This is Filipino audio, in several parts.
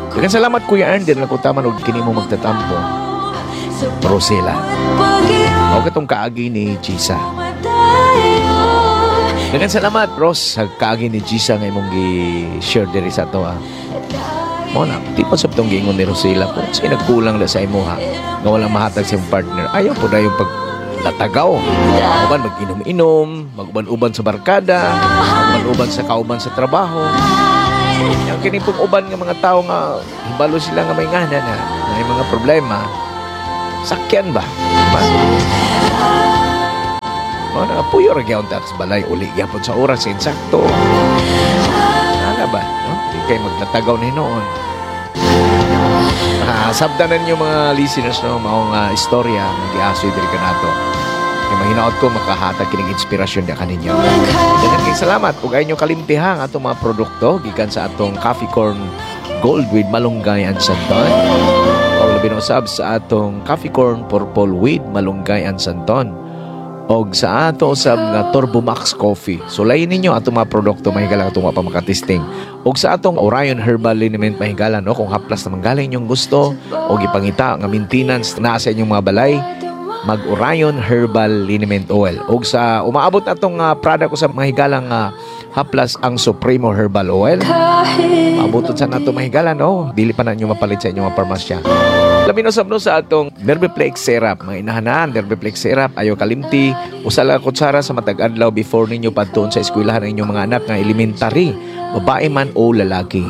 Daghang salamat Kuya Ern, din lang ko taman og kini mo magtatampo. Rosela. O katong kaagi ni Chisa. Daghang salamat Ros sa kaagi ni Chisa nga imong gi-share diri sa ato. Mo na, di pa sab tong giingon ni Rosela po. Kasi nagkulang na sa imo ha. Nga walang mahatag sa iyong partner. Ayaw po na yung paglatagaw. Uban mag-inom-inom, mag-uban-uban sa barkada, mag-uban-uban sa kauban sa trabaho. Yung kinipong uban ng mga tao nga, hibalo sila nga may ngana na may mga problema. Sakyan ba? Diba? O, nakapuyo rin yung tax balay. Uli yapon sa oras, insakto. Ano ba? No? Hindi kayo maglatagaw na noon. Sabdanan yung mga listeners no, maong istorya ng giasoy diri kanato. Kaya mahinaot ko makahatag kining inspirasyon na kaninyo. Daghang kay salamat ug ay nyo kalimtihang atong mga produkto gikan sa atong Coffee Corn Gold with Malunggay and Santon. O labi na usab sa atong Coffee Corn Purple with Malunggay and Santon. Og sa ato usab nga Turbo Max Coffee. Sulayin ninyo atong mga produkto mahigalang atong pa makatesting. Og sa atong Orion Herbal Liniment mahigalan no kung haplas na manggaling inyong gusto og ipangita nga maintenance na sa inyong mga balay, mag Orion Herbal Liniment Oil. Og sa umaabot atong product usab mahigalang haplas ang Supremo Herbal Oil. Maabuton sa nato mahigalan no. Dili pa na inyo mapalit sa inyong mga parmasya. Labi no sabno sa atong Nerviplex Syrup. Mga inahanan, Nerviplex Syrup, ayaw kalimti. Usala kutsara sa matag adlaw before ninyo padtuon sa eskwelahan ng inyong mga anak nga elementary, babae man o lalaki.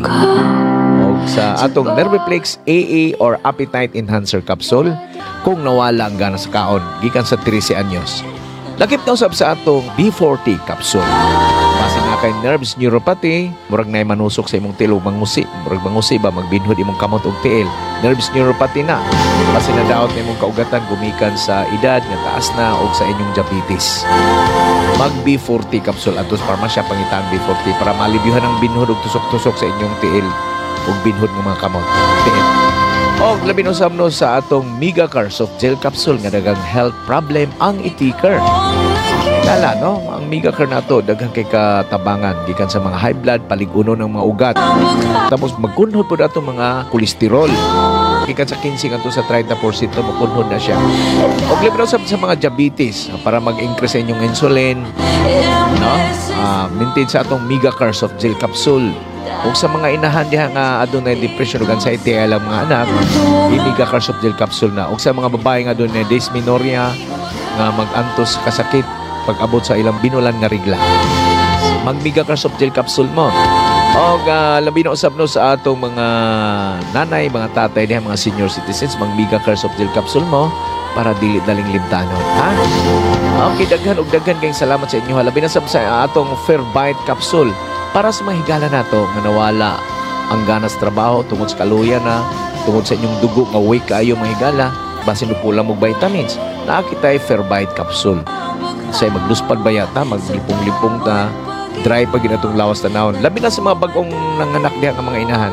O sa atong Nerviplex AA or Appetite Enhancer Capsule, kung nawala ang gana sa kaon, gikan sa 13 anyos. Lakip na usab sa atong B40 Capsule. Base na kay nerves neuropathy, murag na manusok sa imong tiil ug mangusi. Murag mangusi ba, magbinhod imong kamot ug tiil. Nerves neuropathy na. Base na daot na imong kaugatan gumikan sa edad nga taas na ug sa inyong diabetes. Mag B40 capsule atos parmasya pangitaan B40 para malibyuhan ang binhod ug tusok-tusok sa inyong tiil ug binhod ng mga kamot. Tiil. Og labi no sabno sa atong Mega-Car Soft Gel Capsule nga daghang health problem ang itikar. Kala no, ang Mega-Car nato daghang kay katabangan gikan sa mga high blood, paliguno ng mga ugat. Tapos magkunhod pud ato mga kolesterol. Gikan sa 15 ngadto sa 30% magkunhod na siya. Og labi no sa mga diabetes para mag-increase sa inyong insulin, no? Maintain sa atong Mega-Car Soft Gel Capsule. Kung sa mga inahan diha nga adunay depression ug anxiety alang mga anak, Mega-Car Soft Gel Capsule na. Ug sa mga babae nga adunay dysmenorrhea nga mag-antos kasakit pag-abot sa ilang binulan nga regla, mag Mega-Car Soft Gel Capsule mo. Og labi na usab no sa atong mga nanay, mga tatay diha, mga senior citizens, mag Mega-Car Soft Gel Capsule mo para dili daling limtanon, ha? Okay, daghan ug daghan kayong salamat sa inyo. Labi na sa atong Fairbyte Capsule para sa mahigala nato nga nawala ang ganas trabaho tungod sa kaluya na, tungod sa inyong dugo nga weak kaayo mahigala, basin pula mo vitamins. Nakita ay Fairbyte Capsule. Say magluspad ba yata, maglipong-lipong ta, dry pa ginatong lawas tanawon. Labi na sa mga bagong nanganak diha nga mga inahan.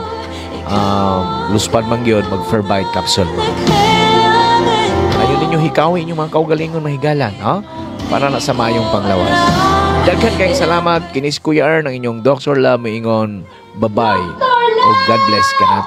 Luspad man gyud, mag Fairbyte Capsule. Ayun ninyo hikawin inyong mga kaugalingon mahigalan, ha? Para na sa mayong panglawas. Daghan kayong salamat. Kinis Kuya Ern, ang inyong Dr. Love, moingon, bye-bye. O God bless ka nato.